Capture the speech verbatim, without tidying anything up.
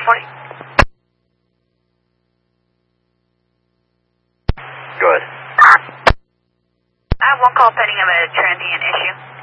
forty. Go ahead. I have one call pending of a transient issue.